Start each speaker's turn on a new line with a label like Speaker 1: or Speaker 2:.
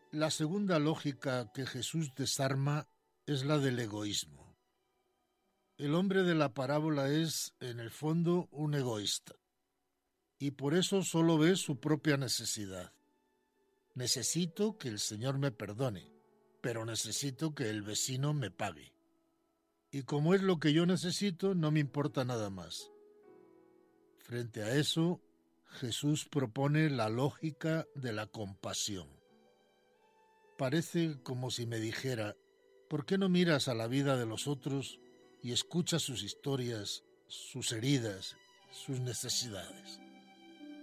Speaker 1: La segunda lógica que Jesús desarma es la del egoísmo. El hombre de la parábola es, en el fondo, un egoísta, y por eso solo ve su propia necesidad. Necesito que el Señor me perdone, pero necesito que el vecino me pague. Y como es lo que yo necesito, no me importa nada más. Frente a eso, Jesús propone la lógica de la compasión. Parece como si me dijera, ¿por qué no miras a la vida de los otros y escuchas sus historias, sus heridas, sus necesidades?